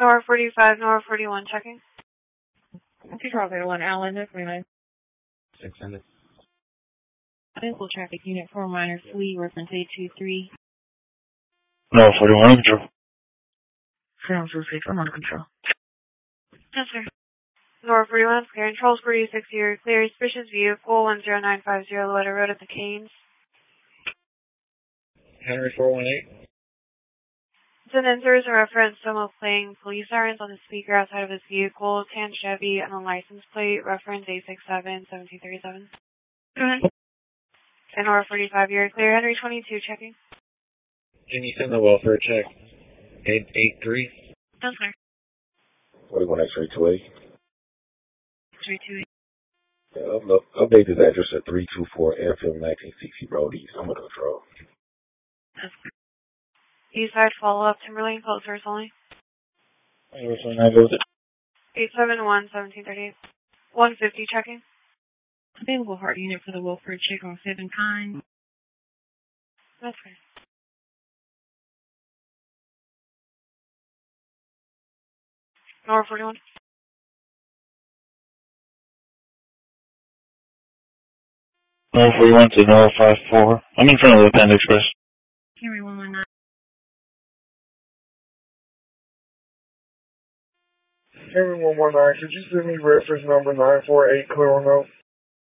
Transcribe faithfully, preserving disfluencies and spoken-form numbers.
Nora forty-five, Nora forty-one, checking. two twelve oh one, Allen, that's me, nine. six hundred. Vehicle traffic unit four minor fleet, reference eight two three. No, forty-one on control. seven two six, I'm on control. Yes, sir. Nora forty-one, clear. Controls forty-six, you're clear. Suspicious vehicle one zero nine five zero, Loretta Road at the Canes. Henry four one eight. Then enters a reference someone playing police sirens on the speaker outside of his vehicle, tan Chevy, and on license plate, reference eight six seven, seven two three seven. Mm-hmm. And Nora forty-five, you're clear. Henry twenty-two, checking. Can you send the welfare check? eight eight three. Yes, sir. forty-one X-ray two eight. three two eight. Yeah, upload, update this address at three two four Airfield nineteen sixty Road East. I'm under control. Yes, sir. Eastside follow-up, Timberlane, close source only. Hey, which one I go with it? eight seven one, one seven three eight. one fifty, checking. Available heart unit for the welfare check on seven Pine. That's good. Nora forty-one. No, forty-one to Nora five four. I'm in front of the Panda Express. Henry one one nine. Henry one one nine, could you send me reference number nine four eight, clear on out?